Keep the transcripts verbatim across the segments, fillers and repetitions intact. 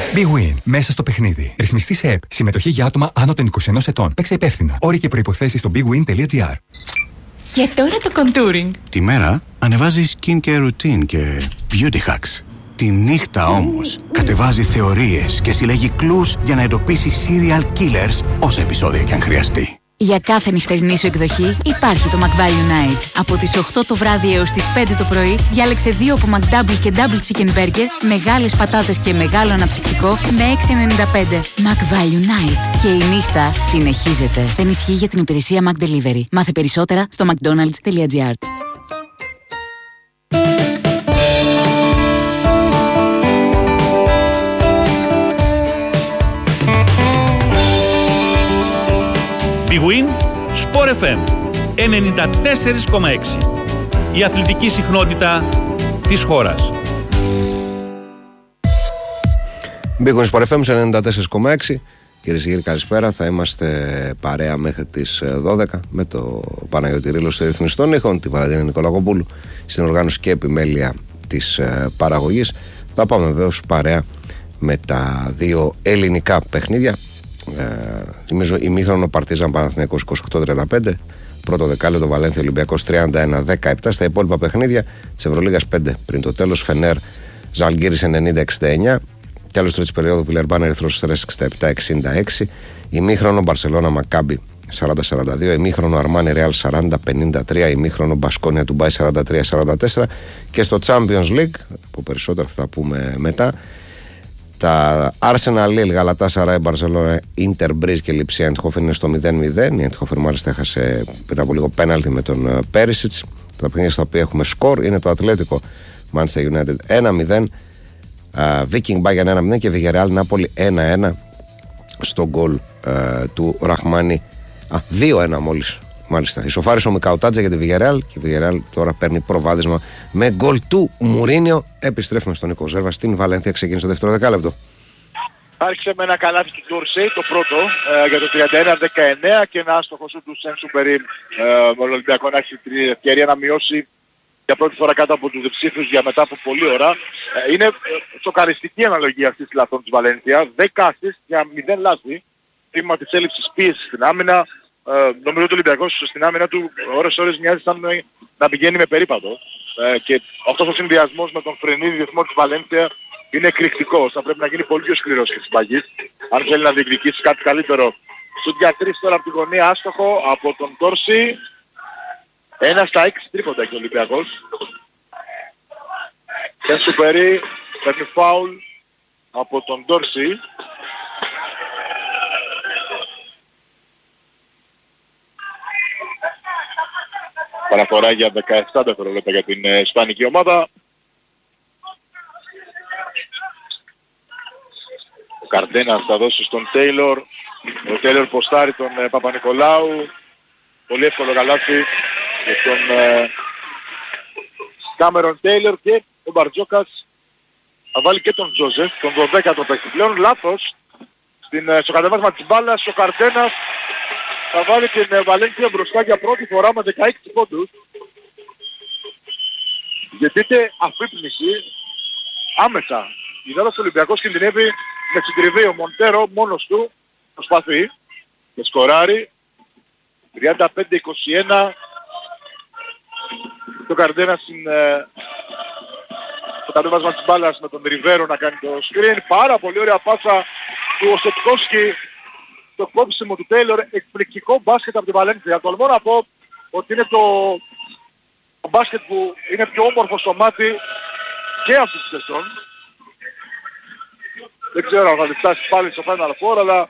BWIN. Μέσα στο παιχνίδι. Ρυθμιστή σε ΕΠ. Συμμετοχή για άτομα άνω των είκοσι ένα ετών. Παίξε υπεύθυνα. Όροι και προϋποθέσεις στο μπι γουίν τελεία τζι άρ. Και τώρα το contouring. Τη μέρα ανεβάζει skincare routine και beauty hacks. Τη νύχτα όμως κατεβάζει θεωρίες και συλλέγει κλους για να εντοπίσει serial killers όσα επεισόδια κι αν χρειαστεί. Για κάθε νυχτερινή σου εκδοχή υπάρχει το McValue Night. Από τις οκτώ το βράδυ έως τις πέντε το πρωί διάλεξε δύο από McDouble και Double Chicken Burger, μεγάλες πατάτες και μεγάλο αναψυκτικό με έξι ενενήντα πέντε. McValue Night. Και η νύχτα συνεχίζεται. Δεν ισχύει για την υπηρεσία Mac Delivery. Μάθε περισσότερα στο mcdonalds τελεία gr. BWIN Sport εφ εμ ενενήντα τέσσερα κόμμα έξι. Η αθλητική συχνότητα της χώρας. BWIN Sport εφ εμ ενενήντα τέσσερα κόμμα έξι. Κυρίες και κύριοι, καλησπέρα. Θα είμαστε παρέα μέχρι τις δώδεκα με το Παναγιώτη Ρήλο στο Διεθνής των Ήχων, τη Βαλαντίνα Νικολακοπούλου στην οργάνωση και επιμέλεια της παραγωγής. Θα πάμε βεβαίως παρέα με τα δύο ελληνικά παιχνίδια. Ε, θυμίζω ημίχρονο Παρτίζαν Παναθηναϊκός είκοσι οκτώ τριάντα πέντε, πρώτο δεκάλεπτο Βαλένθια Ολυμπιακός τριάντα ένα δεκαεπτά. Στα υπόλοιπα παιχνίδια της Ευρωλίγας πέντε πριν το τέλος, Φενέρ Ζαλγκίρις ενενήντα εξήντα εννιά, τέλος τρίτης περίοδου Βιλερμπάν Ερυθρός Αστέρας εξήντα επτά εξήντα έξι, ημίχρονο Μπαρσελόνα Μακάμπι σαράντα σαράντα δύο, ημίχρονο Αρμάνι Ρεάλ σαράντα πενήντα τρία, ημίχρονο Μπασκόνια Ντουμπάι σαράντα τρία σαράντα τέσσερα. Και στο Champions League, που περισσότερα θα πούμε μετά, τα Arsenal, Lille, Galatasaray, Barcelona, Inter, Breeze και Lipsia Eindhoven είναι στο μηδέν μηδέν. Η Eindhoven μάλιστα έχασε πριν από λίγο πέναλτι με τον Πέρισιτς. Τα παιχνίδια στα οποία έχουμε σκορ είναι το Ατλέτικο Manchester United ένα μηδέν, uh, Viking Bayern ένα μηδέν και Villarreal Νάπολη ένα ένα στο γκολ uh, του Ραχμάνι. Α, δύο ένα μόλις. Μάλιστα. Ισοφάρισε ο Μικαουτάτζα για τη Villarreal και η Villarreal τώρα παίρνει προβάδισμα με γκολ του Μουρίνιο. Επιστρέφουμε στον Νίκο Ζέρβα στην Βαλένθια. Ξεκίνησε το δεύτερο δεκάλεπτο. Άρχισε με ένα καλάθι του Ντόρσεϊ, το πρώτο, ε, για το τριάντα ένα δεκαεννέα και ένα άστοχο σου του Σεν Σουπερί ε, με τον Ολυμπιακό να έχει την ευκαιρία να μειώσει για πρώτη φορά κάτω από τους διψήφιους για μετά από πολλή ώρα. Ε, είναι σοκαριστική αναλογία αυτή τη λαθών της Βαλένθια. δέκα ασίστ για μηδέν λάθη. Θύμα της έλλειψης πίεσης στην άμυνα. Ε, νομίζω ότι ο Ολυμπιακός στην άμυνα του ώρες ώρες μοιάζει σαν να πηγαίνει με περίπατο. Ε, και αυτός ο συνδυασμός με τον φρενίδι ρυθμό της Βαλένθια είναι εκρηκτικός. Θα πρέπει να γίνει πολύ πιο σκληρός και συμπαγής αν θέλει να διεκδικήσει κάτι καλύτερο. Σουτ για τρεις τώρα από την γωνία, άστοχο από τον Τόρση. Ένα στα έξι τρίποντα και ο Ολυμπιακός. Σεν Σουπερί παίρνει φάουλ από τον Τόρση. Παραφορά για δεκαεπτά δευτερόλεπτα για την ε, ισπανική ομάδα. Ο Καρντένας θα δώσει στον Τέιλορ. Ο Τέιλορ ποστάρει τον ε, Παπα-Νικολάου. Πολύ εύκολο καλάθι για τον ε, Κάμερον Τέιλορ και ο Μπαρτζόκας θα βάλει και τον Τζόζεφ, τον δωδέκατο παίκτη πλέον. Λάθος στην, ε, στο κατεβάσμα της μπάλας. Ο Καρντένας θα βάλει την ε, Βαλένθια μπροστά για πρώτη φορά με δεκαέξι πόντους. Ζητείται αφύπνιση άμεσα. Η δόρα του Ολυμπιακός κινδυνεύει με συντριβή. Ο Μοντέρο μόνος του προσπαθεί και σκοράρει. τριάντα πέντε είκοσι ένα. Το Καρντένα στην ε, το κατέβασμα της μπάλας με τον Ριβέρο να κάνει το screen. Πάρα πολύ ωραία πάσα του Οσετκόσκι. Το κόψιμο του Τέιλορ, εκπληκτικό μπάσκετ από την Βαλένθια. Τολμώ να πω ότι είναι το, το μπάσκετ που είναι πιο όμορφο στο μάτι και αυτή τη σεζόν. Δεν ξέρω αν θα τη φτάσει πάλι στο Final Four, αλλά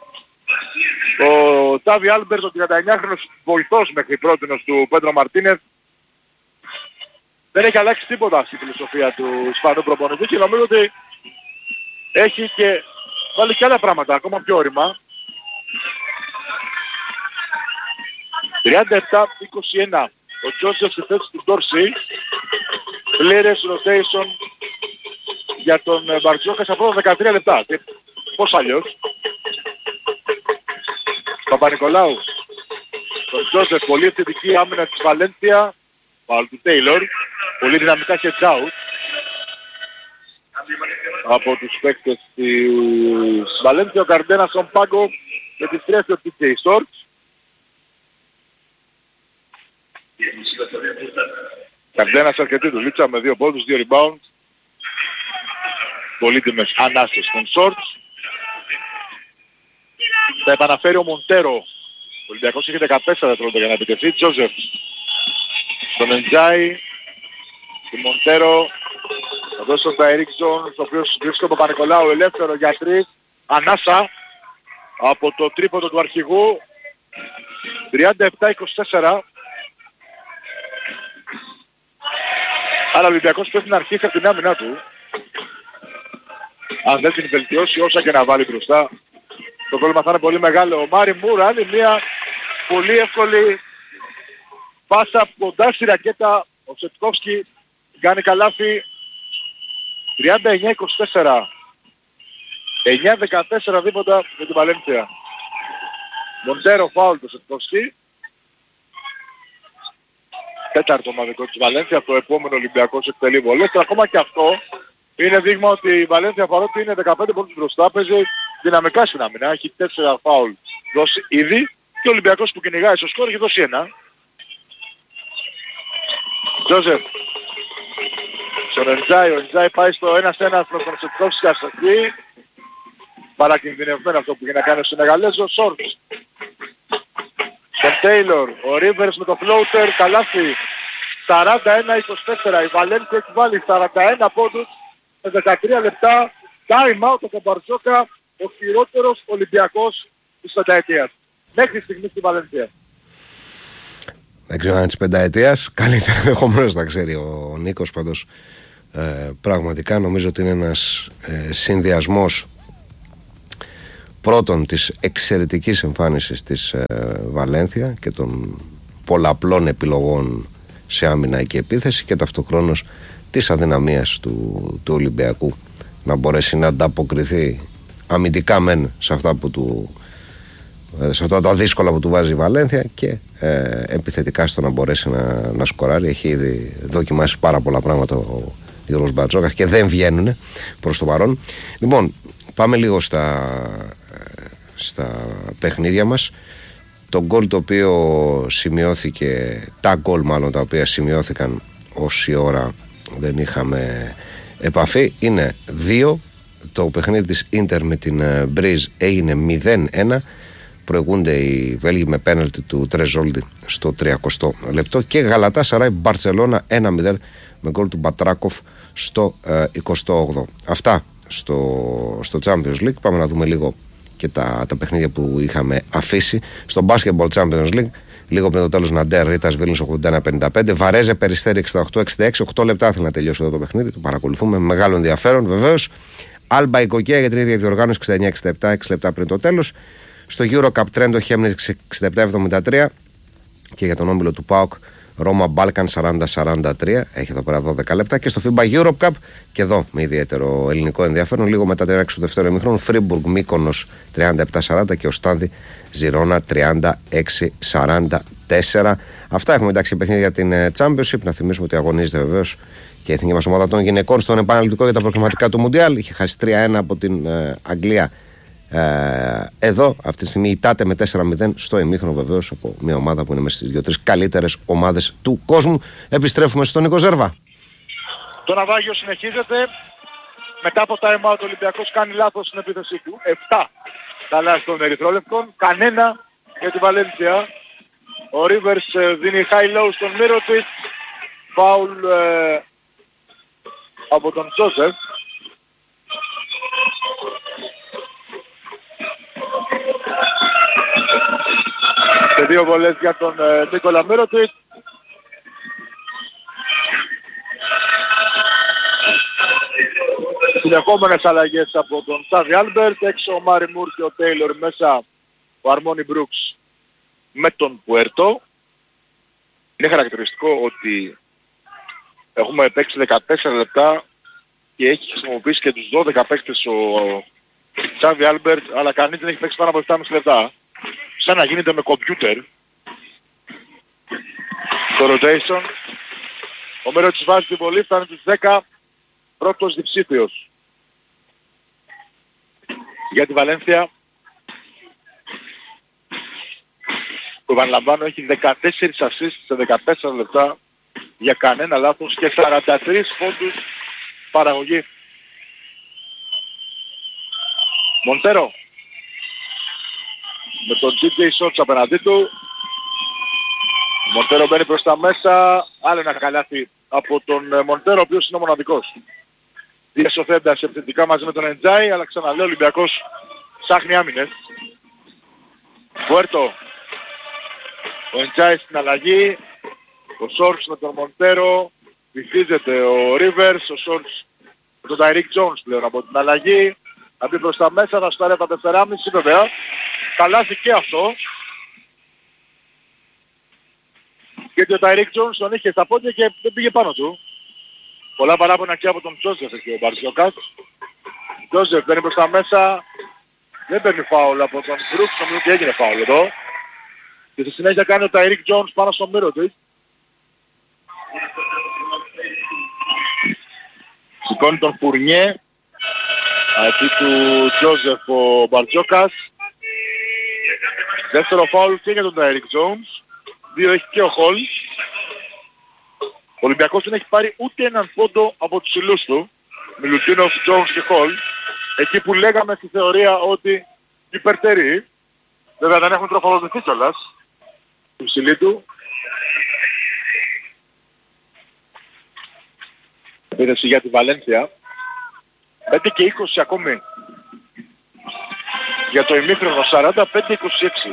ο Τάβι Άλμπερτ, ο τριανταεννιάχρονος βοηθός μέχρι πρότινος του Πέντρο Μαρτίνεθ, δεν έχει αλλάξει τίποτα στη φιλοσοφία του Ισπανού προπονητή και νομίζω ότι έχει και βάλει και άλλα πράγματα ακόμα πιο όρημα. τριάντα επτά είκοσι ένα. Ο Τζόσεφ στη θέση του Ντόρσεϊ. Πλήρες rotation για τον Μπαρτζόκα σε πρώτα δεκατρία λεπτά. Και πώς αλλιώς. Παπα-Νικολάου. Τον Τζόσεφ, πολύ ευθυντική άμυνα της Βαλένθια. Πάλι του Τέιλορ. Πολύ δυναμικά hedge out. από τους παίκτες της Βαλένθια. Ο Καρντένας στον πάγκο και επιστρέφει ο τι τζέι Shorts. Καρντένας αρκετή δουλίτσα με δύο πόντους, δύο rebound. Πολύτιμες ανάστες των Shorts. Θα επαναφέρει ο Μοντέρο. Ο Ολυμπιακός έχει δεκατέσσερα δευτερόλεπτα για να επιτεθεί. Τζόζεφ στον Εντζάι. Στη Μοντέρο. Θα δώσει τον Ταϊρίξον, ο οποίος βρίσκεται ο Παπα-Νικολάου ελεύθερο για τρεις. Ανάσα από το τρίποντο του αρχηγού. τριάντα επτά είκοσι τέσσερα. Άρα ο Ολυμπιακός πρέπει να αρχίσει από την άμυνά του. Αν δεν την βελτιώσει όσα και να βάλει μπροστά, το πρόβλημα θα είναι πολύ μεγάλο. Ο Μάρι Μουρ, άλλη μια πολύ εύκολη πάσα κοντά στη ρακέτα. Ο Σετκόφσκι κάνει καλάθι. τριάντα εννιά είκοσι τέσσερα. εννιά δεκατέσσερα δίποτα με την Βαλένθια. Μοντέρο φάουλ το Σετκόφσκι. Τέταρτο ομαδικό της Βαλένθια. Το επόμενο Ολυμπιακός εκτελεί βολές. Και ακόμα και αυτό είναι δείγμα ότι η Βαλένθια, παρότι είναι δεκαπέντε πόντους μπροστά, παίζει δυναμικά στην άμυνα. Έχει τέσσερα φάουλ δώσει ήδη. Και ο Ολυμπιακός που κυνηγάει στο σκορ έχει δώσει ένα. Τζόζεφ. Στον Εντζάι. Ο Εντζάι πάει στο ένα ένα προς τον Σετκόφσκι αστοχή. Παρακινδυνευμένο αυτό που γίνεται να κάνει ο Σενεγαλέζο. Σόρτς. Στον Τέιλορ. Ο Ρίβερς με το φλόουτερ. Καλάθι. σαράντα ένα είκοσι τέσσερα. Η Βαλένθια έχει βάλει σαράντα ένα πόντους με δεκατρία λεπτά. Time out από τον Μπαρτζόκα. Ο χειρότερος Ολυμπιακός της πενταετίας. Μέχρι στιγμή στη Βαλένθια. Δεν ξέρω αν της πενταετίας. Καλύτερα ενδεχομένως να ξέρει ο Νίκος πάντως. Ε, πραγματικά νομίζω ότι είναι ένας ε, συνδυασμός πρώτον της εξαιρετικής εμφάνισης της ε, Βαλένθια και των πολλαπλών επιλογών σε άμυνα και επίθεση και ταυτοχρόνως της αδυναμίας του, του Ολυμπιακού να μπορέσει να ανταποκριθεί αμυντικά μεν σε αυτά, που του, σε αυτά τα δύσκολα που του βάζει η Βαλένθια και ε, επιθετικά στο να μπορέσει να, να σκοράρει. Έχει ήδη δοκιμάσει πάρα πολλά πράγματα ο Γιώργος Μπαρτζόκας και δεν βγαίνουν προς το παρόν. Λοιπόν, πάμε λίγο στα, στα παιχνίδια μας. Το γκολ το οποίο σημειώθηκε, τα γκολ μάλλον τα οποία σημειώθηκαν όση ώρα δεν είχαμε επαφή, είναι δύο. Το παιχνίδι της Ίντερ με την Μπρίζ έγινε μηδέν ένα. Προηγούνται οι Βέλγοι με πέναλτι του Τρεζόλντι στο τριακοστό λεπτό. Και Γαλατάσαράι Μπαρτσελώνα ένα μηδέν με γκολ του Μπατράκοφ στο ε, εικοστό όγδοο. Αυτά στο, στο Champions League. Πάμε να δούμε λίγο και τα, τα παιχνίδια που είχαμε αφήσει. Στο Basketball Champions League, λίγο πριν το τέλος, Ναντέρ Ρίτας Βίλνιους ογδόντα ένα πενήντα πέντε. Βαρέζε Περιστέρι εξήντα οκτώ εξήντα έξι. οκτώ λεπτά θέλει να τελειώσει εδώ το παιχνίδι. Το παρακολουθούμε με μεγάλο ενδιαφέρον βεβαίως. Άλμπα Οικοκία για την ίδια διοργάνωση εξήντα εννιά εξήντα επτά, έξι λεπτά πριν το τέλος. Στο Eurocup Τρέντο Χέμνιτς εξήντα επτά εβδομήντα τρία. Και για τον όμιλο του ΠΑΟΚ Ρώμα Μπάλκαν σαράντα σαράντα τρία. Έχει εδώ πέρα δώδεκα λεπτά. Και στο FIBA Europe Cup, και εδώ με ιδιαίτερο ελληνικό ενδιαφέρον, λίγο μετά την έναρξη του δεύτερου ημιχρόνου, Φρίμπουργκ Μύκονος τριάντα επτά σαράντα και ο Στάνδη Ζιρόνα τριάντα έξι σαράντα τέσσερα. Αυτά έχουμε, εντάξει, παιχνίδια για την Championship. Να θυμίσουμε ότι αγωνίζεται βεβαίως και η εθνική μας ομάδα των γυναικών στον επαναληπτικό για τα προκριματικά του Μουντιάλ. Είχε χάσει τρία ένα από την ε, Αγγλία. Ε, εδώ αυτή τη στιγμή ητάται με τέσσερα μηδέν στο ημίχρονο βεβαίως από μια ομάδα που είναι μέσα στις δύο-τρεις καλύτερες ομάδες του κόσμου. Επιστρέφουμε στον Νίκο Ζέρβα. Το ναυάγιο συνεχίζεται. Μετά από time out ο Ολυμπιακός κάνει λάθος στην επίθεσή του. επτά καλά των ερυθρόλεπτων, κανένα για τη Βαλένθια. Ο Ρίβερς δίνει high-low στον Μύρωτιτς. Φάουλ ε, από τον Τζόσεφ. Και δύο βολές για τον ε, Νίκολα Μύρωτιτς. Συνεχόμενες αλλαγές από τον Σάβι Άλμπερτ. Έξω ο Μάρι Μουρ και ο Τέιλορ, μέσα ο Αρμόνι Μπρούξ με τον Πουέρτο. Είναι χαρακτηριστικό ότι έχουμε παίξει δεκατέσσερα λεπτά και έχει χρησιμοποιήσει και τους δώδεκα παίκτες ο Σάβι Άλμπερτ, αλλά κανείς δεν έχει παίξει πάνω από επτά και μισό λεπτά. Σαν να γίνεται με κομπιούτερ το rotation. Ο Μύρωτιτς βάζει την βολή, φτάνει τους δέκα, πρώτος διψήφιος. Για τη Βαλένθια, που επαναλαμβάνω έχει δεκατέσσερις assist σε δεκατέσσερα λεπτά για κανένα λάθος και σαράντα τρεις πόντους παραγωγή. Μοντέρο με τον τζι τζέι Shorts απέναντί του. Μοντέρο μπαίνει προς τα μέσα. Άλλο ένα καλάθι από τον Μοντέρο, ο οποίος είναι ο μοναδικός διασωθέντας επιθετικά μαζί με τον Εντζάι, αλλά ξαναλέω ο Ολυμπιακός ψάχνει άμυνες. Πουέρτο. Ο Εντζάι στην αλλαγή. Ο Shorts με τον Μοντέρο. Βυθίζεται ο Rivers. Ο Shorts με τον Tyreek Jones πλέον από την αλλαγή. Θα μπει προς τα μέσα, θα στάρει από τα τέσσερα κόμμα πέντε βέβαια. Καλάθι και αυτό. Γιατί ο Tyreek Jones τον είχε στα πόδια και δεν πήγε πάνω του. Πολλά παράπονα και από τον Τζόζεφ και ο Μπαρτζόκας. Τζόζεφ μπαίνει προς τα μέσα. Δεν παίρνει φάουλ από τον Brooks, νομίζω ότι έγινε φάουλ εδώ. Και στη συνέχεια κάνει ο Tyreek Jones πάνω στο μύρο του. Σηκώνει τον Φουρνιέ. Αντί του Τζόζεφ ο Μπαρτζόκας. Δεύτερο φάουλ και για τον Tyreek Jones. Δύο έχει και ο Χολ. Ο Ολυμπιακός δεν έχει πάρει ούτε έναν πόντο από τους ψηλούς του. Μιλουτίνοφ, Jones και Χολ. Εκεί που λέγαμε στη θεωρία ότι υπερτερεί. Βέβαια δεν έχουν τροφοδοτηθεί κιόλας. Του ψηλή του. Επίδεση για τη Βαλένθια. πέντε και είκοσι ακόμη. Για το ημίχρονο σαράντα πέντε είκοσι έξι.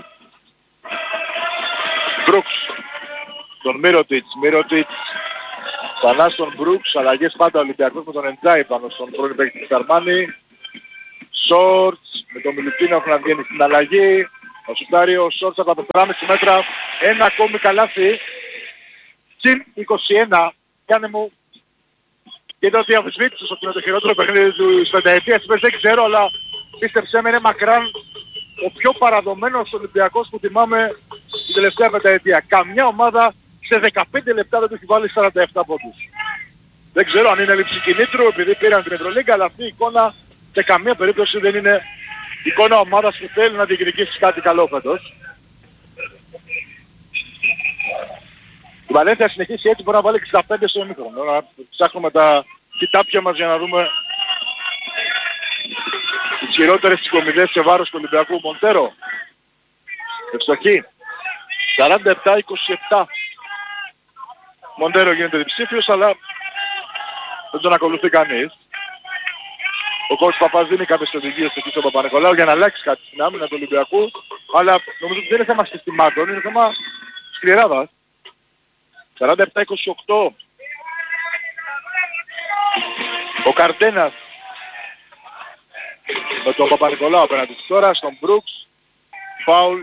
Brooks. Τον Μύρωτιτς. Μύρωτιτς. Ξανά στον Brooks. Αλλαγές πάντα Ολυμπιακός με τον Εντζάι πάνω στον πρώην παίκτη της Αρμάνι. Shorts. Με τον Μιλουτίνοφ να βγαίνει στην αλλαγή. Ο Σουτάριο Shorts από τα τέσσερα κόμμα πέντε μέτρα. Ένα ακόμη καλάθι. Συν είκοσι ένα. Κάνε μου. Και είδα ότι αμφισβήτησες ότι είναι το χειρότερο παιχνίδι του πενταετίας. Δεν ξέρω, αλλά πίστεψέ με είναι μακράν ο πιο παραδομένος Ολυμπιακός που θυμάμαι την τελευταία πενταετία. Καμιά ομάδα σε δεκαπέντε λεπτά δεν του έχει βάλει σαράντα επτά πόντους. Δεν ξέρω αν είναι λήψη κινήτρου επειδή πήραν την Ευρωλίγκα, αλλά αυτή η εικόνα σε καμία περίπτωση δεν είναι εικόνα ομάδας που θέλει να διεκδικήσει κάτι καλό φέτος. Η Βαλένθια συνεχίσει έτσι, μπορεί να βάλει εξήντα πέντε στο ημίχρονο. Να ψάχνουμε τα κοιτάπια μας για να δούμε τις χειρότερες συγκομιδές σε βάρος του Ολυμπιακού. Μοντέρο. Ευστοχή. σαράντα επτά είκοσι επτά. Μοντέρο γίνεται διψήφιος, αλλά δεν τον ακολουθεί κανείς. Ο coach Παπάς δίνει κάποιες οδηγίες εκεί στον Παπα-Νικολάου για να αλλάξει κάτι στην άμυνα του Ολυμπιακού, αλλά νομίζω ότι δεν είναι θέμα συστημάτων, είναι θέμα σκληράδας. σαράντα επτά είκοσι οκτώ. Ο Καρτένας με τον Παπα-Νικολάου απέναντι της τώρα, στον Brooks. Φάουλ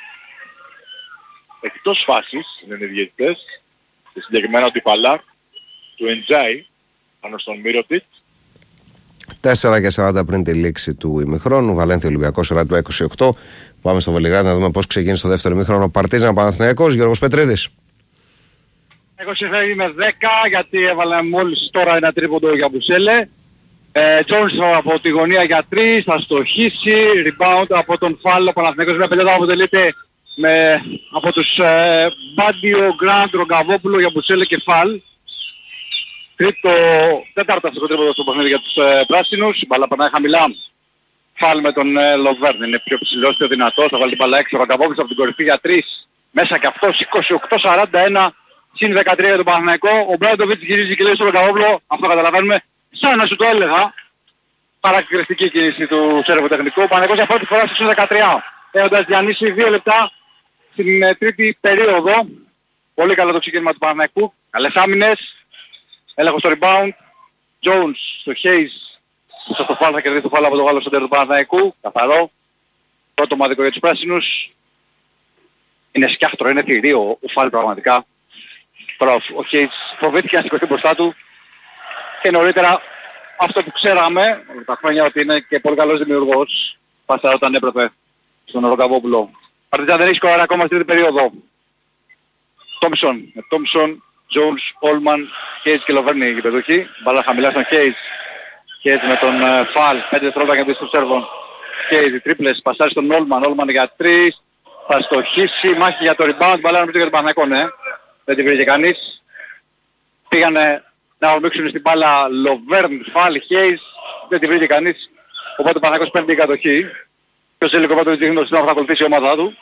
εκτός φάσης είναι οι διαιτητές. Και συγκεκριμένα ο Τιφαλά του Εντζάι πάνω στον Μύρωτιτς. τέσσερα και σαράντα πριν τη λήξη του ημιχρόνου. Βαλένθια Ολυμπιακός σαράντα είκοσι οκτώ. Πάμε στο Βελιγράδι να δούμε πώς ξεκίνησε το δεύτερο ημιχρόνο. Παρτίζαν Παναθηναϊκός, Γιώργος Πετρίδης. Εγώ συμφέρει με δέκα γιατί έβαλα μόλις τώρα ένα τρίποντο για Μπουσέλε. Τζόνς ε, από τη γωνία για τρεις, θα στοχίσει, rebound από τον Φάλ. Ο Παναθηναϊκός μια πελέτα αποτελείται με, από τους ε, Μπάντιο, Γκραντ, Ρογκαβόπουλο για Μπουσέλε και Φάλ. Τρίτο, τέταρτο αυτό το τρίποντο στο παιχνίδι για τους ε, πράσινους. Η μπάλα περνάει χαμηλά. Φάλ με τον ε, Λοβέρν, είναι πιο ψηλός, πιο δυνατός. Θα βάλει την μπάλα έξω. Ο Ρογκαβόπουλος από την κορυφή για τρεις. Μέσα και αυτός είκοσι οκτώ σαράντα ένα. Συν δεκατρία για τον Παναθηναϊκό. Ο Μπράντοβιτς γυρίζει και λέει στο Ρογκαβόπουλο. Αυτό καταλαβαίνουμε. Σαν να σου το έλεγα. Χαρακτηριστική κίνηση του σερβοτεχνικού. Ο Παναθηναϊκός για πρώτη φορά στο δεκατρία. Έχοντας διανύσει δύο λεπτά στην ε, τρίτη περίοδο. Πολύ καλό το ξεκίνημα του Παναθηναϊκού. Καλές άμυνες. Έλεγχο στο rebound. Jones στο Hayes. Που στο φάλ θα κερδίσει το φάλ από το Γάλλο σέντερ του Παναθηναϊκού. Καθαρό. Πρώτο μαδικό για τους πράσινους. Είναι σκιάχτρο, είναι θηρίο ο φάλ πραγματικά. Τώρα ο Hayes φοβήθηκε να σηκωθεί μπροστά του. Και νωρίτερα αυτό που ξέραμε από τα χρόνια ότι είναι και πολύ καλός δημιουργός. Πάσα όταν έπρεπε στον Ρογκαβόπουλο. Παρτιζάν δεν έχει σκοράρει ακόμα στην τρίτη περίοδο. Τόμψον με Τόμψον, Jones, Όλμαν, Hayes και Λοβέρνη η παιδοχή. Μπάλα χαμηλά στον Hayes. Hayes με τον Φαλ, πέντε δευτερόλεπτα για τον Σέρβον. Χέιζ, οι τρίπλες, πασάρι στον Όλμαν, Όλμαν για τρεις, θα στοχίσει, μάχη για το rebound, μπαλά νομίζω για τον Παναθηναϊκό, ναι. Δεν την βρήκε κανείς. Πήγανε να ορμήξουν στην μπάλα Λοβέρν, Φάλ, Χέιζ, δεν την βρήκε κανείς. Οπότε ο Παναθηναϊκός παίρνει την κατοχή. Και ο Σέλικο Πάτοβιτς δείχνει ότι θα ακολουθήσει η ομάδα του.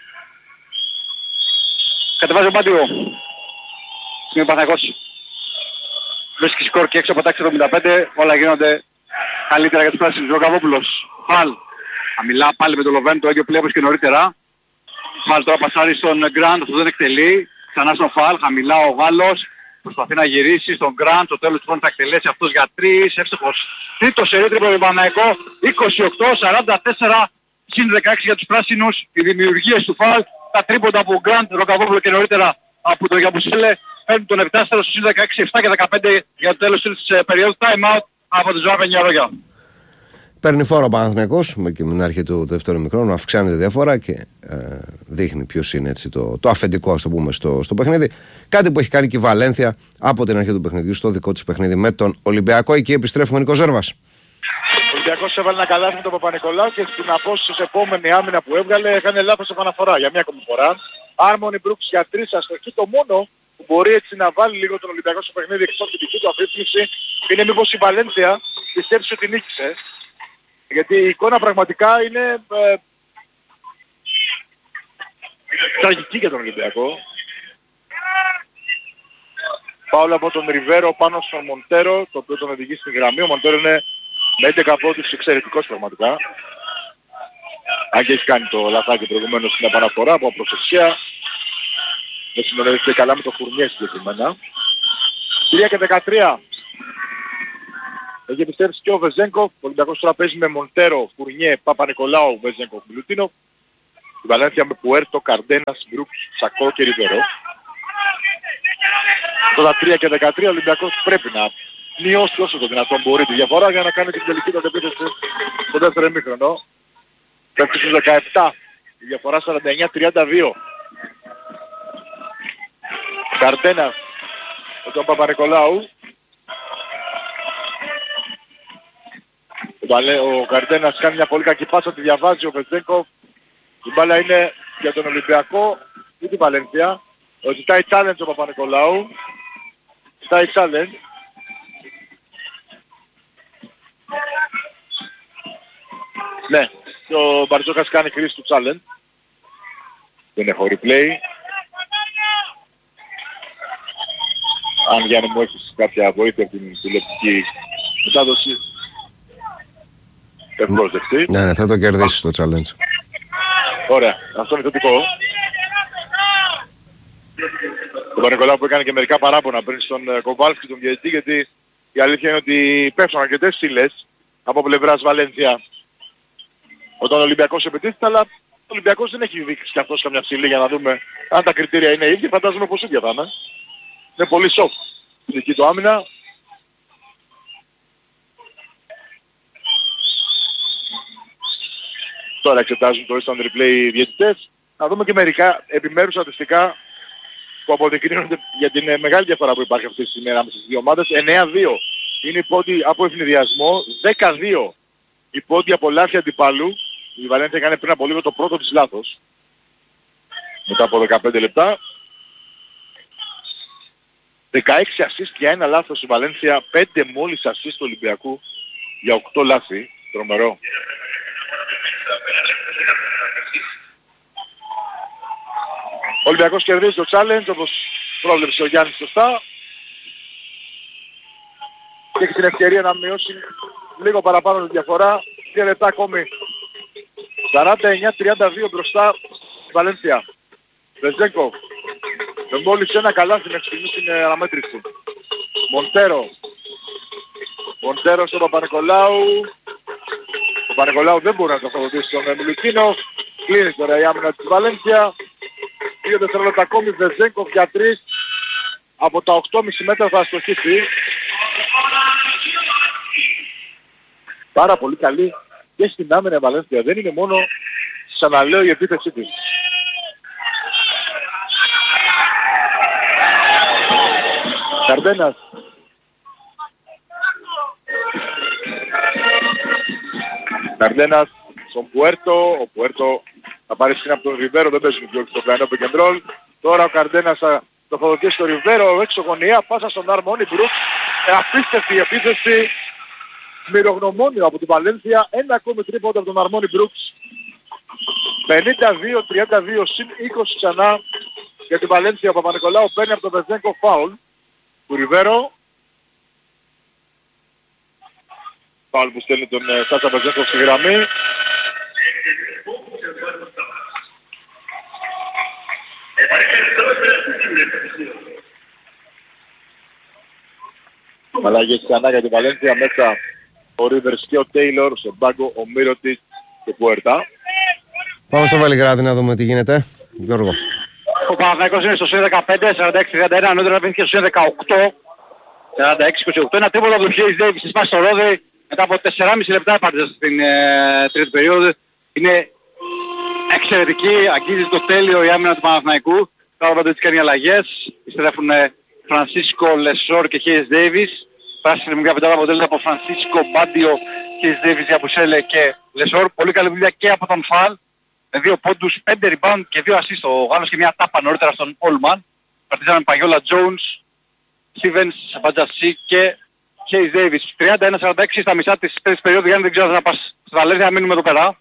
Κατεβάζει ο Μπάντιο. Στην Παναθηναϊκός. Βρίσκει σκορ και έξω από τα έξι εβδομήντα πέντε. Όλα γίνονται καλύτερα για τους πράσινους. Ροκαβόπουλος. Φαλ. Αμιλά πάλι με τον Λοβέρν, το ίδιο πλέον όπως και νωρίτερα. Φαλ τώρα πασάρει στον Γκραντ, αυτό δεν εκτελεί. Ξανά στον Φαλ, χαμηλά ο Γάλλος. Προσπαθεί να γυρίσει στον Γκραντ, το τέλος του χρόνου θα εκτελέσει αυτός για τρεις. Εύστοχος. Τρίτο σερί τρίποντο για τον Παναθηναϊκό. είκοσι οκτώ σαράντα τέσσερα συν δεκαέξι για τους πράσινους. Οι δημιουργίες του Φαλ. Τα τρίποντα από Γκραντ, Ροκαβόπουλο και νωρίτερα από τον Γιαμπουσέλε. Παίρνουν τον επτάστερο στο συν δεκαέξι, επτά και δεκαπέντε για το τέλος της περίοδου. Time out από τον Ζωά Πενιαρόγια. Παίρνει φόρο ο Παναθηναϊκός με την αρχή του δεύτερου μικρόνου, αυξάνεται διαφορά και ε, δείχνει ποιος είναι έτσι, το, το αφεντικό, ας το πούμε, στο, στο παιχνίδι. Κάτι που έχει κάνει και η Βαλένθια από την αρχή του παιχνιδιού στο δικό της παιχνίδι με τον Ολυμπιακό. Εκεί επιστρέφουμε, Νίκο Ζέρβας. Ο Ολυμπιακός έβαλε ένα καλάθι με τον Παπα-Νικολάου και στην απόσταση επόμενη άμυνα που έβγαλε έκανε λάθος επαναφορά για μια ακόμη φορά. Άρμονι Μπρούξ για τρεις αστοχή. Το μόνο που μπορεί έτσι να βάλει λίγο τον Ολυμπιακό στο παιχνίδι εκτός από την δική του αφήφληση είναι μήπως η Βαλένθια πιστεύει ότι νίκησε. Γιατί η εικόνα πραγματικά είναι ε, τραγική για τον Ολυμπιακό. Πάω από τον Ριβέρο πάνω στον Μοντέρο, το οποίο τον οδηγεί στη γραμμή. Ο Μοντέρο είναι με έντεκα πόντους εξαιρετικός πραγματικά. Αν και έχει κάνει το λαθάκι προηγουμένως στην επαναφορά από προστασία. Δεν συνορεύεται καλά με το Φουρνιέ συγκεκριμένα. τρία και δεκατρία. Έχει επιστρέψει και ο Βεζέγκο. Ο Ολυμπιακός τώρα παίζει με Μοντέρο, Φουρνιέ, Παπα-Νικολάου, Βεζέγκο, Μιλουτίνο. Η Βαλένθια με Πουέρτο, Καρντένας, Μπρούξ, Σακό και Ριβερό. Τώρα τρία και δεκατρία ο Ολυμπιακός πρέπει να μειώσει όσο το δυνατόν μπορεί τη διαφορά για να κάνει την τελική του αντεπίθεση στο δεύτερο ημίχρονο. Πέφτει στους δεκαεπτά. Η διαφορά σαράντα εννιά τριάντα δύο. Καρντένας με τον Παπα-Νικολάου. Ο Καρντένας κάνει μια πολύ κακή πάσα, τη διαβάζει ο Βεζέγκοφ. Η μπάλα είναι για τον Ολυμπιακό ή την Βαλένθια. Ζητάει challenge ο Παπα-Νικολάου. Ζητάει challenge. Ναι, ο Μπαρτζόκας κάνει χρήση του challenge. Δεν έχω replay. Αν Γιάννη μου έχεις κάποια βοήθεια από την τηλεοπτική μετάδοση. Ευπρόσδεκτη. Ναι, ναι, θα το κερδίσεις το challenge. Ωραία, αυτό είναι θετικό. Ο Πανικολάου που έκανε και μερικά παράπονα πριν στον Κοβάλσκι, τον διαιτητή, γιατί η αλήθεια είναι ότι πέφτουν αρκετές στήλες από πλευράς Βαλένθια όταν ο Ολυμπιακός επιτίθεται, αλλά ο Ολυμπιακός δεν έχει δείξει κι αυτός καμιά ψηλή για να δούμε αν τα κριτήρια είναι ίδια. Φαντάζομαι πως ίδια θα είναι. Είναι πολύ σοκ η δική του άμυνα. Τώρα εξετάζουν το instant replay οι διαιτητές. Να δούμε και μερικά επιμέρους στατιστικά που αποδεικνύονται για την μεγάλη διαφορά που υπάρχει αυτή τη στιγμή ανάμεσα στις δύο ομάδες. εννέα δύο είναι οι πόντοι από ευνηδιασμό, δέκα δύο οι πόντοι από λάθη αντιπάλου. Η Βαλένθια έκανε πριν από λίγο το πρώτο της λάθος. Μετά από δεκαπέντε λεπτά. δεκαέξι assist για ένα λάθος η Βαλένθια, πέντε μόλις assist του Ολυμπιακού για οκτώ λάθη. Τρομερό. Ο Ολυμπιακός κερδίζει το challenge όπως πρόβλεψε ο Γιάννης σωστά και έχει την ευκαιρία να μειώσει λίγο παραπάνω τη διαφορά. Δύο λεπτά ακόμη. σαράντα εννιά τριάντα δύο μπροστά η Βαλένθια. Βεζέγκο με μόλις ένα καλάθι μέχρι στιγμή στην αναμέτρηση. Μοντέρο. Μοντέρο στον Παπα-Νικολάου. Ο Παπα-Νικολάου δεν μπορεί να το αυτοδοτήσει τον Μιλουτίνο. Κλείνει τώρα η άμυνα της Βαλένθια. Δύο δευτερόλεπτα ακόμη. Βεζέγκο για τρεις. Από τα οκτώ κόμμα πέντε μέτρα θα αστοχίσει. Πάρα πολύ καλή και στην άμυνα η Βαλένθια. Δεν είναι μόνο, ξαναλέω, η επίθεσή της. Καρντένας. Καρντένας στον Πουέρτο. Ο Πουέρτο θα πάρει σκηνή από τον Ριβέρο, δεν παίζει πιο στο πλανό pick and roll. Τώρα ο Καρντένας θα τοποθετήσει στο Ριβέρο, έξω γωνία, πάσα στον Αρμόνι Μπρουκς. Απίστευτη επίθεση. Μυρογνωμόνιο από την Βαλένθια, ένα ακόμη τρίποντο από τον Αρμόνι Μπρουκς. πενήντα δύο τριάντα δύο συν είκοσι ξανά για την Βαλένθια. Ο Παπα-Νικολάου παίρνει από τον Βεζέγκο φάουλ του Ριβέρο. Φάουλ που στέλνει τον Σάτσα Βεζέγκο στη γραμμή. Αλλαγές ξανά για την Βαλένθια, μέσα ο Ρίβερς και ο Τέιλορ, στον πάγκο ο Μύρωτης και Πουέρτα. Πάμε στο Βελιγράδι να δούμε τι γίνεται. Γιώργο. Ο Παναθηναϊκός είναι στο συν δεκαπέντε, σαράντα έξι τριάντα ένα, νωρίτερα παίχθηκε στο συν δεκαοκτώ, σαράντα έξι είκοσι οκτώ. Ένα τρίποντο από τον Χέις Ντέιβις στη σπάση στο ρόδι, μετά από τέσσερα κόμμα πέντε λεπτά έπαρξε στην ε, τρίτη περίοδο. Είναι εξαιρετική, αγγίζει το τέλειο η άμυνα του Παναθηναϊκού. Τώρα πάντως έτσι κάνει αλλαγές, επιστρέφουν Φρανσίσκο, Λεσόρ και Χέις Ντέιβις. Πράσινη μικρά πεντάδα αποτελείται από Φρανσίσκο, Μπάντιο, Χέις Ντέιβις, Γιαμπουσέλε και Λεσόρ. Πολύ καλή δουλειά και από τον Φαλ. Με δύο πόντους, πέντε rebound και δύο assist ο Γάλλος και μια τάπα νωρίτερα στον Όλμαν. Παρτίζαμε Παγιόλα Τζόουνς, Στίβενς, Μπατζασί και Χέις Ντέιβις. τριάντα ένα σαράντα έξι στα μισά της τρίτης περίοδου. Γιάννη, δεν ξέρω αν θα πας στη Βαλένθια, να μείνουμε εδώ πέρα.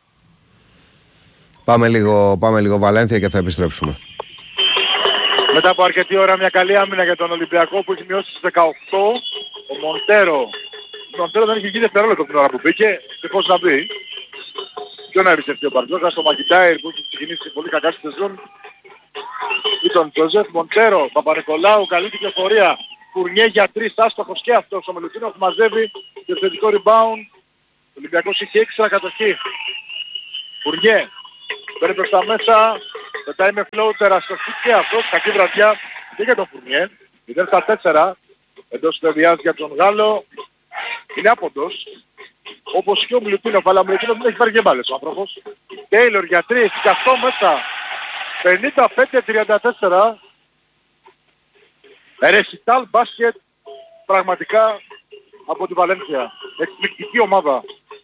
Πάμε λίγο, πάμε λίγο Βαλένθια και θα επιστρέψουμε. Μετά από αρκετή ώρα μια καλή άμυνα για τον Ολυμπιακό που έχει μειώσει στις δεκαοκτώ. Ο Μοντέρο. Ο Μοντέρο δεν έχει γίνει δευτερόλεπτο την ώρα που μπήκε και πώς να μπει. Ποιο να εμπιστευτεί ο Μπαρτζόκας, ο Μακιντάιρ που έχει ξεκινήσει πολύ κακά στη σεζόν. Ή τον Τζοζεφ. Μοντέρο, Παπα-Νικολάου, καλή κυκλοφορία. Φουρνιέ για τρεις, άστοχος και αυτός. Ο Μελουτίνος μαζεύει και θετικό rebound. Ο Ολυμπιακός είχε έξι κατοχή. Φουρνιέ. Παίρνει προς τα μέσα. Πετάει με floater, αστοχή και αυτός. Κακή βραδιά και για τον Φουρνιέ. μηδέν στα τέσσερα. Εντός παιδιάς για τον Γάλλο. Είναι άποντος. Όπως και ο Μιλουτίνοφ, αλλά ο Μιλουτίνοφ δεν έχει πάρει και μπάλες ο άνθρωπος. Τέιλορ για τρεις και αυτό μέσα. πενήντα πέντε τριάντα τέσσερα. Ρεσιτάλ μπάσκετ πραγματικά από τη Βαλένθια. Εκπληκτική ομάδα.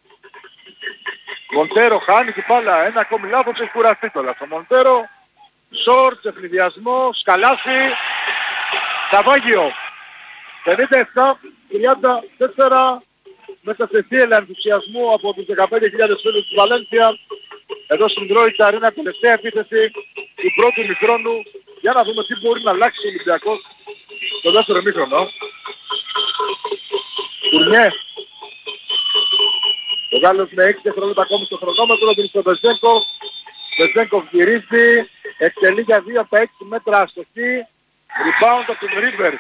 Μοντέρο χάνει την μπάλα. Ένα ακόμη λάθος, έχει κουραστεί τώρα. Το Μοντέρο, σόρτ, ευνηδιασμός, καλάθι. Ναυάγιο. πενήντα επτά τριάντα τέσσερα. Μέσα σε θύελα ενθουσιασμού από τους δεκαπέντε χιλιάδες φίλους της Βαλένθια. Εδώ στην Τρόιτσα Αρίνα, τελευταία επίθεση του πρώτου ημιχρόνου. Για να δούμε τι μπορεί να αλλάξει ο Ολυμπιακός στο δεύτερο ημίχρονο. Φουρνιέ. Ο Γάλλος με έξι δευτερόλεπτα ακόμη στο χρονόμετρο, δίνει στον Βεζέγκοφ. Βεζέγκοφ γυρίζει, εκτελεί για δύο από τα έξι μέτρα αστοχή. Rebound από τον Ρίβερ.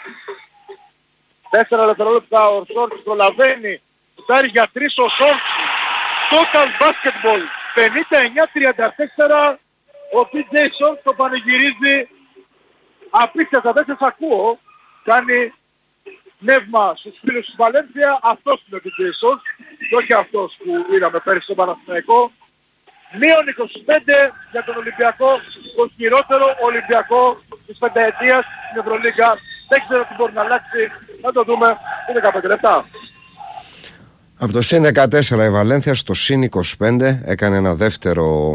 τέσσερα δευτερόλεπτα ο Σόρτς προλαβαίνει. Φτάρει για τρεις ο Σόρτς. Total basketball. πενήντα εννιά τριάντα τέσσερα. Ο πι τζέι Σόρτς το πανηγυρίζει. Απίστευτα, δεν σας ακούω. Κάνει νεύμα στους φίλους της Βαλένθια. Αυτός είναι ο πι τζέι Σόρτς. Και όχι αυτός που είδαμε πέρυσι στον Παναθηναϊκό. Μείον είκοσι πέντε για τον Ολυμπιακό. Το χειρότερο Ολυμπιακό της πενταετίας στην Ευρωλίγκα. Δεν ξέρω τι μπορεί να αλλάξει. Να το δούμε σε δεκαπέντε λεπτά. Από το συν δεκατέσσερα η Βαλένθια στο συν είκοσι πέντε έκανε ένα δεύτερο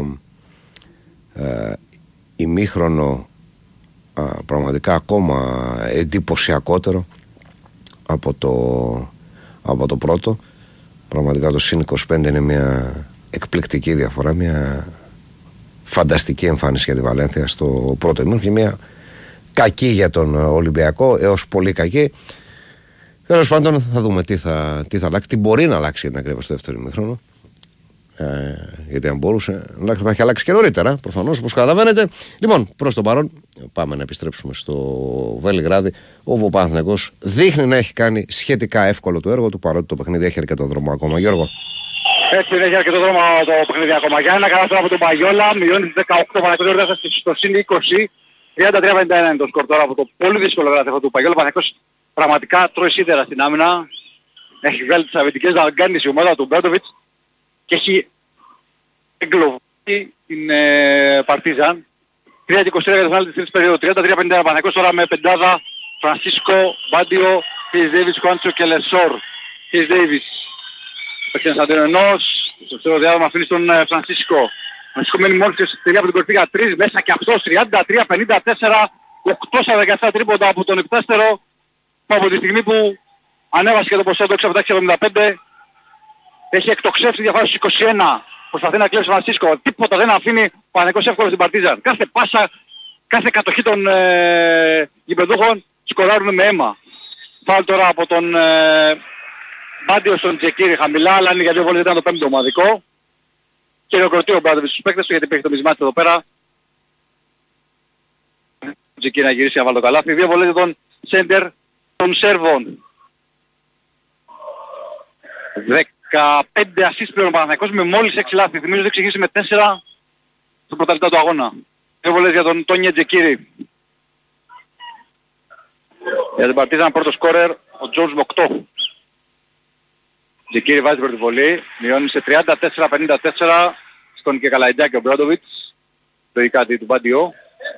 ε, ημίχρονο ε, πραγματικά ακόμα εντυπωσιακότερο από το, από το πρώτο. Πραγματικά το συν είκοσι πέντε είναι μια εκπληκτική διαφορά, μια φανταστική εμφάνιση για τη Βαλένθια στο πρώτο ημίχρονο και μια κακή για τον Ολυμπιακό έως πολύ κακή. Τέλος πάντων θα δούμε τι θα, τι θα αλλάξει, τι μπορεί να αλλάξει για την ακρίβεια στο δεύτερο ημίχρονο. Ε, γιατί αν μπορούσε θα έχει αλλάξει και νωρίτερα, προφανώς, όπως καταλαβαίνετε. Λοιπόν, προς το παρόν πάμε να επιστρέψουμε στο Βελιγράδι, όπου ο Παναθηναϊκός δείχνει να έχει κάνει σχετικά εύκολο το έργο του, παρότι το παιχνίδι έχει αρκετό δρόμο ακόμα. Γιώργο. Έτσι έχει αρκετό δρόμο το παιχνίδι ακόμα. Για ένα καλά από τον Παγιόλα, μειώνει τις δεκαοκτώ Παναθηναϊκός στο συν είκοσι. τριάντα τρία πενήντα ένα είναι το σκορ τώρα από το πολύ δύσκολο γράφημα του Παγιόλα. Ο Παναθηναϊκός πραγματικά τρώει σίδερα στην άμυνα. Έχει βγάλει τις αμυντικές δαγκάνεις η ομάδα του Μπράντοβιτς και έχει εγκλωβίσει την ε, Παρτίζαν. τρία και είκοσι τρία για το φινάλ της τρίτης περίοδου. τριάντα τρία πενήντα ένα Παναθηναϊκός τώρα με πεντάδα Φρανσίσκο, Μπάντιο, Χέις Ντέιβις, Χουάντσο και Λεσόρ. Χέις Ντέιβις παίξει ένας αντίον ενός. Στο δεύτερο διάδομα αφήνει στον ε, Φρανσίσκο. Φρανσίσκο μένει μόλις στην τελεία από την κορυφή για τρία, μέσα και αυτός τριάντα τρία πενήντα τέσσερα, οκτώ στα δεκαεπτά τρίποντα από τον επτάστερο, που από τη στιγμή που ανέβασε και το ποσό του έξι εβδομήντα εβδομήντα πέντε, έχει εκτοξεύσει τη διαφορά στους είκοσι ένα. Προσπαθεί να κλέψει ο Φρανσίσκο. Τίποτα δεν αφήνει ο Παναθηναϊκός εύκολα στην Παρτίζαν. Κάθε πάσα, κάθε κατοχή των ε, γηπεδούχων σκοράρουν με αίμα. Φάουλ τώρα από τον ε, Μπάντιο στον Τζεκίρι χαμηλά, αλλά είναι για δύο βόλες, ήταν το πέμπτο ομαδικό. Και χειροκροτεί ο Μπάντοβιτς στους παίκτες του, γιατί υπήρχε το μισμάτι εδώ πέρα. Ο Τζεκίρι να γυρίσει να βάλει το καλάθι. Δύο βολές για τον σέντερ των Σέρβων. δεκαπέντε ασίστ πλέον ο Παναθηναϊκός με μόλις έξι λάθη. Θυμίζω ότι εξηγήσει με τέσσερα στον πρωταθλητή του αγώνα. Δύο βολές για τον Τόνιε Τζεκίρι. Για την Παρτίζαν πρώτο σκόρερ ο Τζόρτζ με οκτώ. Τζεκίρι βάζει πρώτη βολή, μειώνει σε τριάντα τέσσερα πενήντα τέσσερα στον και Καλαϊντζάκη ο Μπράντοβιτς, το δεκάτι του Μπάντιο.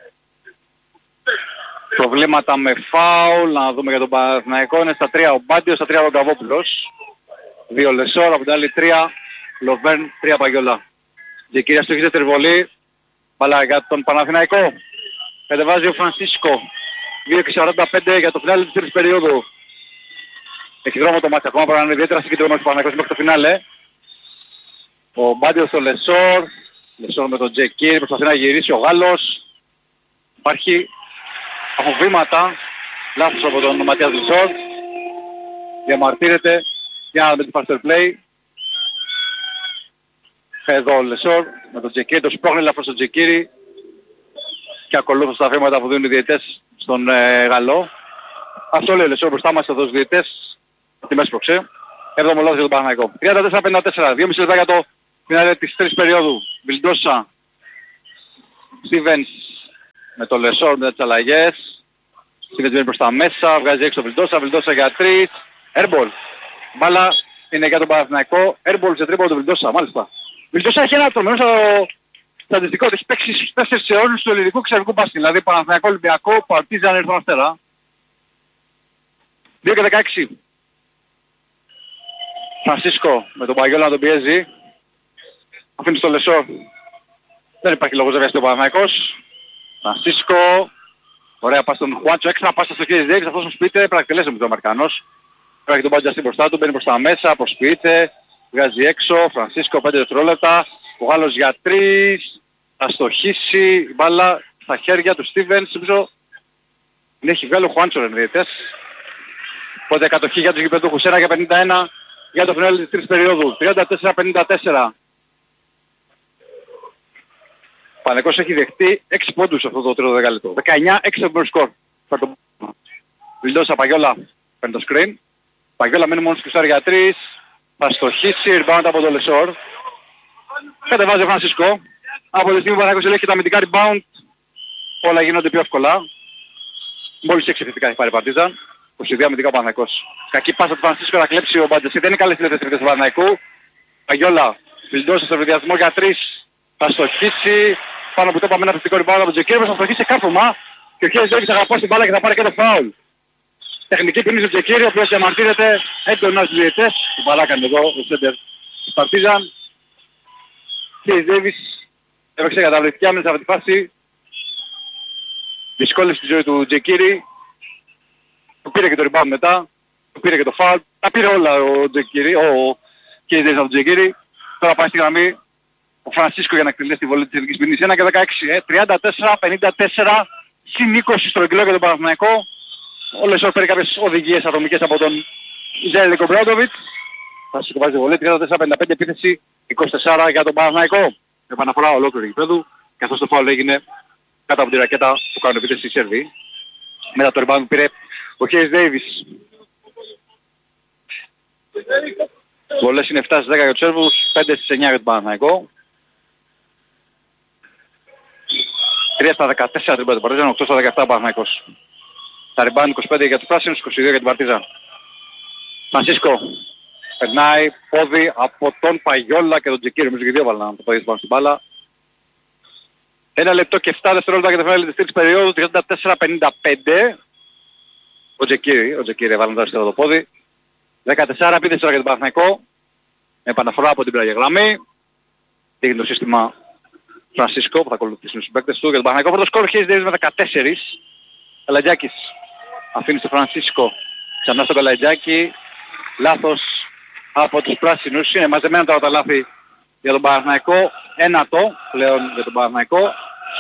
Προβλήματα με φάουλ, να δούμε για τον Παναθηναϊκό, είναι στα τρία ο Μπάντιο, στα τρία ο Γκαβόπουλος. Δύο Λεσόρ, από την άλλη τρία Λοβέρν, τρία Παγιόλα. Τζεκίρι αστοχή δεύτερη βολή, μπαλά για τον Παναθηναϊκό. Κατεβάζει ο Φρανσίσκο, δύο και σαράντα πέντε για το φινάλε της τρίτης περίοδου. Έχει δρόμο το μάτς ακόμα, πρέπει να είναι ιδιαίτερα συγκεντρωμένος ο Παναθηναϊκός μέχρι το φινάλε. Ο Μπάντιος στο Λεσόρ, Λεσόρ με τον Τζεκίρι, προσπαθεί να γυρίσει ο Γάλλος. Υπάρχει από βήματα, λάθος από τον Ματίας Λεσόρ. Διαμαρτύρεται για με την faster play. Εδώ ο Λεσόρ με τον Τζεκίρι, το σπρώχνει λάθος τον Τζεκίρι. Και ακολούθως τα βήματα που δίνουν οι διαιτές στον ε, Γαλλό. Αυτό λέει ο Λεσόρ μπροστά μας εδώ στους διαιτές. Τη μέση προξέ. Έβδομο λάθος για τον Παναθηναϊκό. τριάντα τέσσερα πενήντα τέσσερα. δύο και μισή λεπτά για το φινάλε της τρίτης περίοδου. Βιλντόσα. Στίβενς με το Λεσόρ με τις αλλαγές. Στίβενς μπαίνει προς τα μέσα. Βγάζει έξω το Βιλντόσα. Βιλντόσα για τρεις. Airball. Μπάλα είναι για τον Παναθηναϊκό. Airball σε τρίποντο του Βιλντόσα. Μάλιστα. Βιλντόσα έχει ένα τρομερό στατιστικό. Έχει παίξει στους τέσσερις αιώνες του ελληνικού ξερικού μπάσκετ. Δηλαδή Παναθηναϊκό, Ολυμπιακό, Παρτίζαν, Ερυθρό Αστέρα. δύο και δεκαέξι. Φρανσίσκο με τον Παγιόλα να τον πιέζει. Αφήνει στο Λεσόρ. Δεν υπάρχει λόγος να βιαστεί ο Παναθηναϊκός. Φρανσίσκο. Ωραία πάση στον Χουάντσο. Έξτρα πάσα στο Κέις Ντέιβις. Αυτός προσποιείται. Πρέπει να εκτελέσει με τον Αμερικανός. Έχει τον Μπάντζασί μπροστά του. Μπαίνει προς τα μέσα. Προσποιείται. Βγάζει έξω. Φρανσίσκο πέντε δευτερόλεπτα. Ο Γάλλος για τρεις. Θα στοχίσει. Η μπάλα στα χέρια του Στίβενς. Νομίζω την έχει βγάλει ο Χουάντσο ενδύτες. Οπότε κατοχή για τους γηπεδούχους. ένα για πενήντα ένα για το φινάλε της τρίτης περίοδου. τριάντα τέσσερα πενήντα τέσσερα. Ο Παναθηναϊκός έχει δεχτεί έξι πόντους αυτό το τρίτο δεκάλεπτο. δεκαεννιά έξι από το σκορ. Βιλντόσα Παγιόλα παίρνει το screen. Παγιόλα μένει μόνος του για τρεις. Θα στοχίσει. Rebound από το Λεσόρ. Κατεβάζει ο Φρανσίσκο. Από τη στιγμή που ο Παναθηναϊκός ελέγχει τα αμυντικά rebound, όλα γίνονται πιο εύκολα. Μόλις έξι επιθετικά έχει πάρει η Παρτίζαν. είκοσι δύο αμυντικά ο Παναθηναϊκός. Κακή πάσα του Φρανσίσκο να κλέψει ο Μπάντζασί. Δεν είναι καλές οι τελευταίες του Παναθηναϊκού. Παγιόλα. Βιλντόσα στο ευδιασμό για τρεις. Θα στοχίσει. Πάνω που το είπαμε ένα επιθετικό rebound από τον Τζεκίρι. Θα στοχίσει κάρφωμα. Και ο Κέις Ντέιβις θα αγαπώσει την μπάλα και θα πάρει και το φάουλ. Τεχνική ποινή του Τζεκίρι, ο οποίος διαμαρτύρεται έντονα στους διαιτές. Την μπαλά κάνει εδώ ο σέντερ της Παρτίζαν. Κέις Ντέιβις έπαιξε καταβλητική άμυνα σε αυτή τη φάση. Δυσκόλεψε τη ζωή του Τζεκίρι. Του πήρε και το rebound μετά. Του πήρε και το foul. Τα πήρε όλα ο Τζεκίρι, ο Κέις Ντέιβις από τον Τζεκίρι. Τώρα πάει στη γραμμή ο Φρανσίσκο για να εκτελέσει τη βολή της εθνικής ποινής. ένα και δεκαέξι. Ε, τριάντα τέσσερα πενήντα τέσσερα συν είκοσι στο εγκλό για τον Παναθηναϊκό. Ο Λεσόρ παίρνει κάποιες οδηγίες ατομικές από τον Ζέλικο Μπράντοβιτς. Θα συγκοβάζει τη βολή. τριάντα τέσσερα πενήντα πέντε επίθεση. είκοσι τέσσερα για τον Παναθηναϊκό. Επαναφορά ολόκληρη γηπέδου. Καθώς το φάουλ έγινε κάτω από τη ρακέτα που κάνουν επίθεση οι Σέρβοι. Μετά το rebound πήρε ο Κέις Ντέιβις. Βολές είναι επτά στις δέκα για τους Σέρβους, πέντε στις εννιά για τον Παναθηναϊκό. τρία στα δεκατέσσερα τριμπά του Παρτίζαν, οκτώ στα δεκαεπτά ο Παναθηναϊκός. Τα rebound είκοσι πέντε για τους πράσινους, είκοσι δύο για την Παρτίζαν. Φρανσίσκο περνάει πόδι από τον Παγιόλα και τον Τζεκίρι, νομίζω και δύο βάλαν το πόδι πάνω στην μπάλα. Ένα λεπτό και επτά δευτερόλεπτα για το φινάλε της τρίτης περίοδου, τριάντα τέσσερα πενήντα πέντε. Ο Τζεκίρι, ο Τζεκίρι έβαλαν το αριστερό το πόδι. δεκατέσσερα επίθεση τώρα για τον Παναθηναϊκό. επαναφορά από την πλάγια γραμμή. Δείχνει το σύστημα Φρανσίσκο που θα ακολουθήσουν τους παίκτες του για τον Παναθηναϊκό. Πρώτο σκορ Hayes Davis με δεκατέσσερα. Καλατζάκης αφήνει στο Φρανσίσκο. Ξανά στο Καλατζάκη. Λάθος από τους πράσινους. Είναι μαζεμένα τώρα τα λάθη για τον Παναθηναϊκό. Ένατο πλέον για τον Παναθηναϊκό.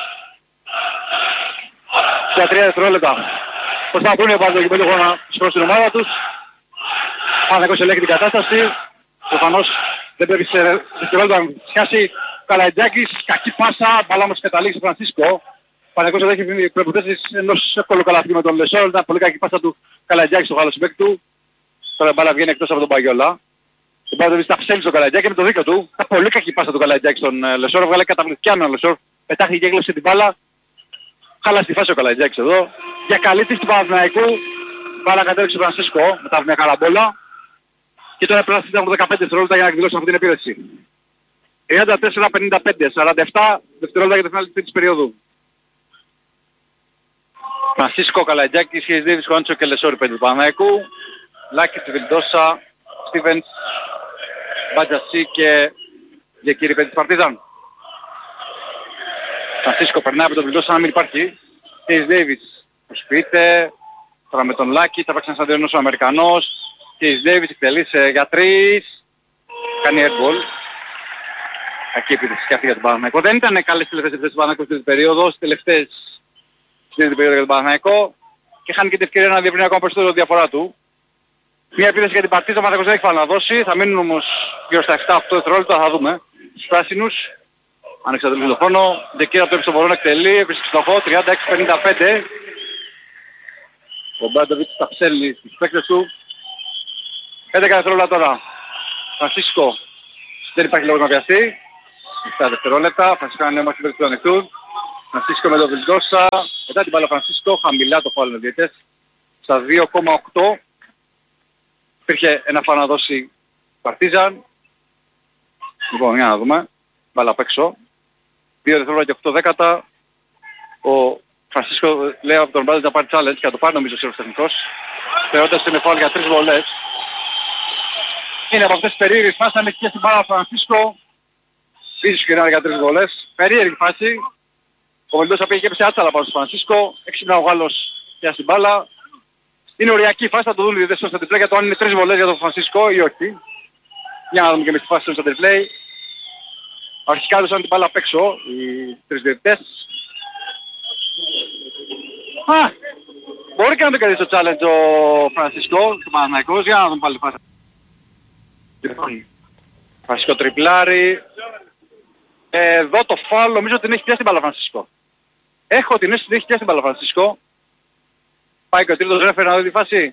Για τρία δευτερόλεπτα. Προσπαθούν οι Παναθηναϊκοί να σπρώξουν την ομάδα τους. Ο Παναθηναϊκός ελέγχει την κατάσταση. Προφανώς δεν πρέπει σε δευτερόλεπτα να σχάσει ο Καλατζάκης. Κακή πάσα. Μπαλά όμως καταλήγει στο Φρανσίσκο. Ο Παναθηναϊκός έχει προϋποθέσεις ενός εύκολου καλαθιού με τον Λεσόρ. Ήταν πολύ κακή πάσα του Καλατζάκη στο γάλο συμπέκ του. Τώρα η μπάλα βγαίνει εκτός από τον Παγιόλα. Η μπάλα τα ψέλει στον Καλατζάκη με το δίκιο του. Ήταν πολύ κακή πάσα του Καλατζάκη στον Λεσόρ. Βγάλε καταπληκτικά με τον Λεσόρ. Πετάχθηκε και έγλεψε την μπάλα. Χάλασε τη φάση ο Καλατζάκης εδώ. Για καλή της του Παναθηναϊκού. Μπάλα κατέληξε ο Φρανσίσκο μετά από μια καραμπόλα. Και τώρα πρέπει να ήταν από δεκαπέντε δευτερόλεπτα για να εκδηλώσει αυτή την επίδεση. τριάντα τέσσερα πενήντα πέντε, σαράντα επτά δευτερόλεπτα για το φινάλι της περίοδου. Φρανσίσκο, Καλατζάκης, Hayes Davis, Χουάντσο και Λεσόρ πέντε του Παναθηναϊκού. Λάκης, Βιλντόσα, Στίβενς, Μπατζασί και Γεκύρη πέντε της Παρτίζαν. Φρανσίσκο περνάει από τον Βιλντόσα να μην υπάρχει. Hayes Davis προσποιείται. Τώρα με τον Λάκη θα παίξει ένας αντιρρενός ο Αμερικανός. Hayes Davis εκτελεί για τρεις. Κάνει airball. Κακή επίθεση και αυτή για τον Παναθηναϊκό. Δεν ήταν καλές τελευταίες επιθέσεις του Παναθηναϊκού στην περίοδο. Στις τελευταίες στην περίοδο για τον Παναθηναϊκό. Και χάνει και την ευκαιρία να διευρύνει ακόμα περισσότερο τη διαφορά του. Μια επίθεση για την Παρτίζα, ο Παναθηναϊκός δεν έχει πάλι να δώσει. Θα μείνουν όμως γύρω στα επτά οκτώ δευτερόλεπτα, θα δούμε. Στους πράσινους. Αν εξαντλήσει τον χρόνο. Δεκύρα από το ύψο να εκτελεί. Επίσης στοχό τριάντα έξι πενήντα πέντε. Ο Μπάντοβιτς τα ψέλνει στις παίκτες του. έντεκα δευτερόλεπτα τώρα. Φρανσίσκο. Δεν υπάρχει λόγος να βιαστεί. επτά δευτερόλεπτα. Φρανσίσκο είναι όμως υπέρ του ανοιχτού. Φρανσίσκο με τον Βιλντόσα. Μετά την μπάλα Φρανσίσκο. Χαμηλά το φάουλ διαιτές. Στα δύο κόμμα οκτώ. Υπήρχε ένα φάουλ να δώσει Παρτίζαν. Λοιπόν, για να δούμε. Μπάλα απ' έξω. δύο δευτερόλεπτα και οκτώ δέκατα. Ο Φρανσίσκο λέει από τον Μπάντοβιτς να πάρει challenge και θα το πάρει νομίζω ο τεχνικός. Θεωρώντας την φάουλ για τρεις βολές. Είναι από αυτές τις περίεργες φάσεις, αν έχει και στην μπάλα ο Φρανσίσκο. Πίσω και για τρεις βολές. Περίεργη φάση. Ο Βιλντόσα πήγε και έπαιξε άτσαλα πάνω στο Φρανσίσκο. Έξυπνα ο Γάλλος πια στην μπάλα. Είναι οριακή φάση, θα το δουν οι διαιτητές στο τριπλέ για το αν είναι τρεις βολές για τον Φρανσίσκο ή όχι. Για να δούμε και εμείς τη φάση στο τριπλέ. Αρχικά έδωσαν την μπάλα απ' έξω οι τρεις διαιτητές. Α! Μπορεί και να τον κερδίσει το challenge ο Φρανσίσκο, του Παναθηναϊκός. Για να δούμε πάλι τη φάση. Λοιπόν, Φρανσίσκο τριπλάρι. Εδώ το φάουλ νομίζω ότι την έχει πιάσει την μπάλα Φρανσίσκο. Έχω την αίσθηση ότι έχει πιάσει την μπάλα Φρανσίσκο. Πάει και ο τρίτος ρέφερ να δει τη φάση.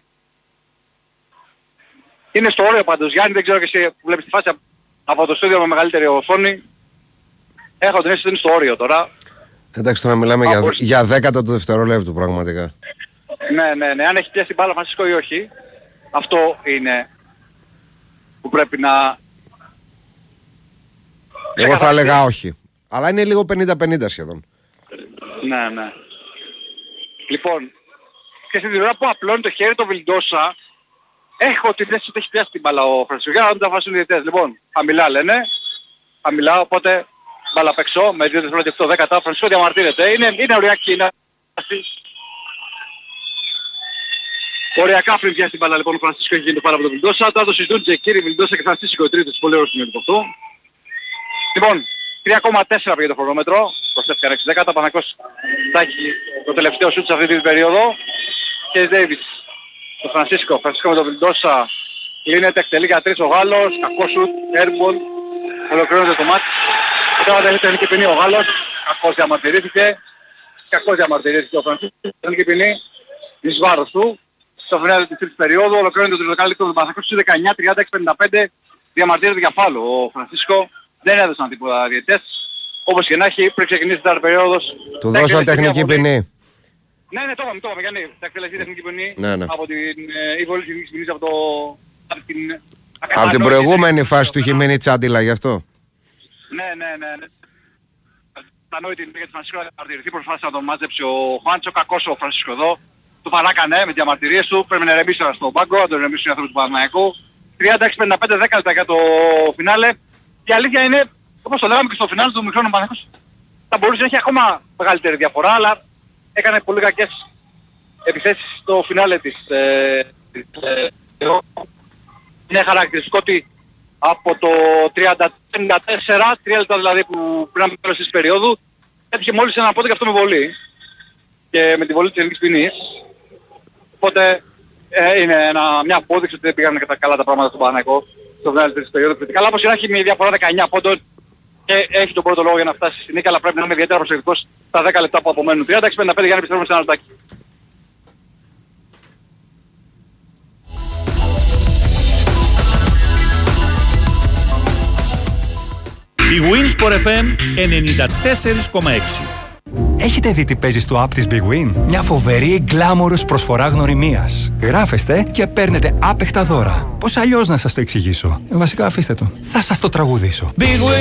Είναι στο όριο πάντως. Γιάννη, δεν ξέρω και εσύ που βλέπεις τη φάση από το στούντιο με μεγαλύτερη οθόνη. Έχω την αίσθηση ότι είναι στο όριο τώρα. Εντάξει, τώρα μιλάμε για, για δέκατα του δευτερόλεπτου πραγματικά. Ναι, ναι, ναι. Αν έχει πιάσει την μπάλα Φρανσίσκο ή όχι. Αυτό είναι που πρέπει να... Εγώ θα έλεγα όχι. Αλλά είναι λίγο πενήντα πενήντα σχεδόν. Ναι, ναι. Λοιπόν, και στην ώρα που απλώνει το χέρι το Βιλντόσα, έχω την θέση ότι έχει πιάσει την μπάλα ο Φρανσίσκο. Για να δουν τα φάσουν οι διαιτητές. Λοιπόν, χαμηλά λένε. Χαμηλά, οπότε μπάλα απ' έξω με δύο δευτερόλεπτα και οκτώ δέκατα. Ο Φρανσίσκο διαμαρτύρεται. Είναι, είναι οριακή. Είναι... Οριακά πριν πιάσει την μπάλα λοιπόν ο Φρανσίσκο έχει γίνει το πάρα από τον Βιλντόσα. Τώρα το συζητούν και κύριοι Βιλντόσα και Φρανσίσκο ο τρίτος. Πολύ ωραίο σημείο αυτό. Λοιπόν, τρία κόμμα τέσσερα πήγε το χρονόμετρο. Προσθέθηκαν έξι δέκατα. Παναθηναϊκός θα έχει το τελευταίο σουτ σε αυτή την περίοδο. Hayes Davis, το Φρανσίσκο. Φρανσίσκο με τον Βιλντόσα. Λύνεται, εκτελεί για τρεις ο Γάλλος. Κακό σουτ, airball. Ολοκληρώνεται το μάτς. Τώρα δεν έχει τεχνική ποινή ο Γάλλος. Κακός διαμαρτυρήθηκε. Κακός διαμαρτυρήθηκε ο Φρανσίσκο. Τεχνική ποινή εις βάρος του. Στο φινάλι της τρίτης περίοδου ολοκληρώνεται το τριτό λεπτό του Παναθηναϊκού δεκαεννιά τριάντα έξι πενήντα πέντε. Διαμαρτύρεται για φάουλο ο Φρανσίσκο. Δεν έδωσαν τίποτα διαιτητές. Όπως και να έχει, πριν ξεκινήσει την τέταρτη περίοδος. Του δώσαν τεχνική ποινή. Ναι, ναι, το είπαμε, το είπαμε, Γιάννη. Θα εκτελεστεί τεχνική ποινή ναι, ναι. από την υποβολή της τεχνικής ποινής από το... από την... Από την προηγούμενη φάση του είχε μείνει τσάντιλα γι' αυτό. Ναι, ναι, ναι. ναι. Ανόητη είναι για τη Φρανσίσκο να διαμαρτυρηθεί, προσπάθησε να τον μάζεψε ο Χουάντσο, κακός ο Φρανσίσκο εδώ. Το παράκανε με τις διαμαρτυρίες του, πρέπει να ρεμίσει τώρα στον πάγκο, να τον ρεμίσουν οι άνθρωποι του Παναθηναϊκού. τριάντα έξι πενήντα πέντε, δέκα λεπτά για το φινάλε. Η αλήθεια είναι, όπως το λέγαμε και στο φινάλε του μικρόνου Παναθηναϊκός, θα μπορούσε να έχει ακόμα μεγαλύτερη διαφορά, αλλά έκανε πολύ κακές επιθέσεις στο φινάλε της. Ε, της ε, είναι χαρακτηριστικό ότι από το τριάντα τέσσερα, τρία λεπτά δηλαδή που πριν από τέλος της περίοδου, έτυχε μόλις ένα πόδι και αυτό με βολή. Και με τη βολή της ελληνικής ποινής. Οπότε ε, είναι ένα, μια απόδειξη ότι δεν πήγαν καλά τα πράγματα στον Παναθηναϊκό στο φινάλε της περίοδου. Αλλά όπως είναι, έχει μια διαφορά δεκαεννιά πόντων και έχει τον πρώτο λόγο για να φτάσει στη νίκη, αλλά πρέπει να είμαι ιδιαίτερα προσεκτικός στα δέκα λεπτά που απομένουν. τριάντα έξι πενήντα πέντε για να επιστρέφουμε σε ένα λεπτάκι. Η Winsport εφ εμ ενενήντα τέσσερα κόμμα έξι. Έχετε δει τι παίζει στο app της Big Win? Μια φοβερή γκλάμορος προσφορά γνωριμίας. Γράφεστε και παίρνετε άπεχτα δώρα. Πώς αλλιώς να σας το εξηγήσω? Ε, βασικά αφήστε το. Θα σας το τραγουδήσω. Big Win.